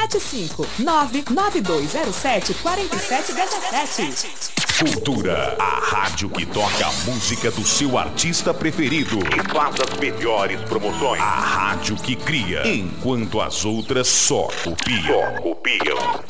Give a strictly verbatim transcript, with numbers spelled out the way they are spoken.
sete cinco nove nove dois zero sete quatro sete um sete. Cultura, a rádio que toca a música do seu artista preferido e faz as melhores promoções. A rádio que cria, enquanto as outras só copiam. Só copiam.